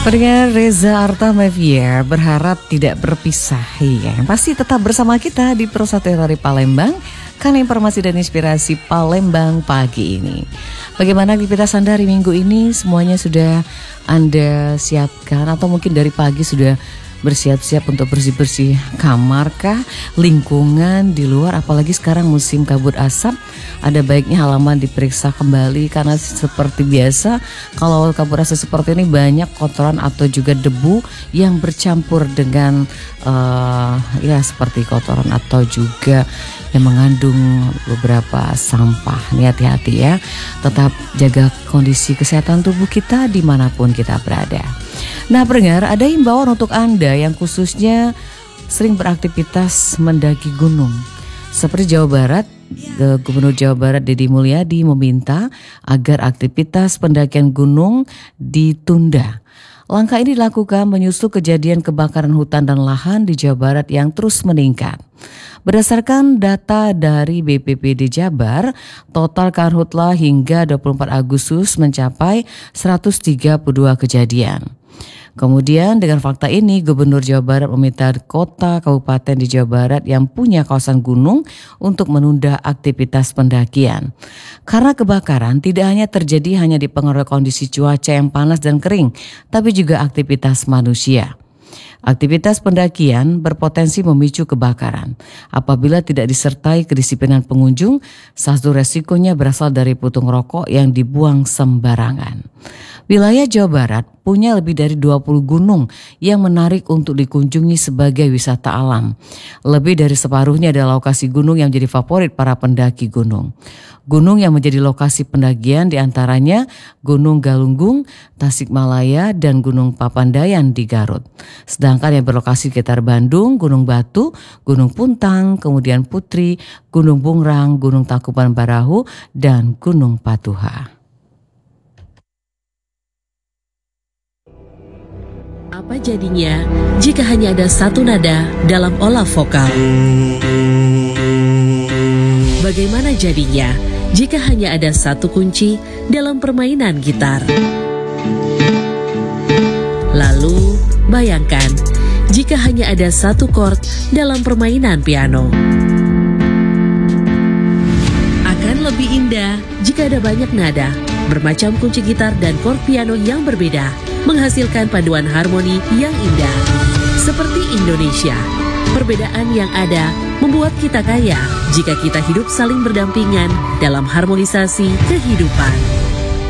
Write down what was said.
Pendengar Reza Artamevia berharap tidak berpisah ya. Pasti tetap bersama kita di Pro 1 dari Palembang, karena informasi dan inspirasi Palembang pagi ini. Bagaimana aktivitas Anda hari Minggu ini? Semuanya sudah Anda siapkan atau mungkin dari pagi sudah bersiap-siap untuk bersih-bersih kamar kah, lingkungan di luar, apalagi sekarang musim kabut asap. Ada baiknya halaman diperiksa kembali karena seperti biasa kalau kabut asap seperti ini banyak kotoran atau juga debu yang bercampur dengan ya seperti kotoran atau juga yang mengandung beberapa sampah. Nih hati-hati ya, tetap jaga kondisi kesehatan tubuh kita dimanapun kita berada. Nah pendengar, ada himbauan untuk Anda yang khususnya sering beraktivitas mendaki gunung. Seperti Jawa Barat, Gubernur Jawa Barat Deddy Mulyadi meminta agar aktivitas pendakian gunung ditunda. Langkah ini dilakukan menyusul kejadian kebakaran hutan dan lahan di Jawa Barat yang terus meningkat. Berdasarkan data dari BPBD Jabar, total karhutla hingga 24 Agustus mencapai 132 kejadian. Kemudian dengan fakta ini, Gubernur Jawa Barat meminta kota kabupaten di Jawa Barat yang punya kawasan gunung untuk menunda aktivitas pendakian. Karena kebakaran tidak hanya terjadi hanya dipengaruhi kondisi cuaca yang panas dan kering, tapi juga aktivitas manusia. Aktivitas pendakian berpotensi memicu kebakaran. Apabila tidak disertai kedisiplinan pengunjung, satu resikonya berasal dari putung rokok yang dibuang sembarangan. Wilayah Jawa Barat punya lebih dari 20 gunung yang menarik untuk dikunjungi sebagai wisata alam. Lebih dari separuhnya adalah lokasi gunung yang menjadi favorit para pendaki gunung. Gunung yang menjadi lokasi pendakian diantaranya Gunung Galunggung, Tasikmalaya, dan Gunung Papandayan di Garut. Sedangkan yang berlokasi sekitar Bandung, Gunung Batu, Gunung Puntang, kemudian Putri, Gunung Bungrang, Gunung Tangkuban Parahu, dan Gunung Patuha. Apa jadinya jika hanya ada satu nada dalam olah vokal? Bagaimana jadinya jika hanya ada satu kunci dalam permainan gitar? Lalu, bayangkan jika hanya ada satu chord dalam permainan piano. Akan lebih indah jika ada banyak nada, bermacam kunci gitar dan chord piano yang berbeda, menghasilkan paduan harmoni yang indah. Seperti Indonesia, perbedaan yang ada membuat kita kaya jika kita hidup saling berdampingan dalam harmonisasi kehidupan.